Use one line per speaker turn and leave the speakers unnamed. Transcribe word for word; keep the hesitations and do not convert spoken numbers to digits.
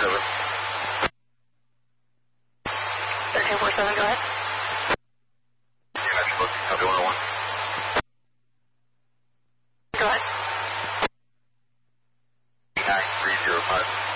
seven.
thirteen four seven, go ahead.
Yeah, I'm supposed to copy one oh one.
Go ahead.
nine three zero five.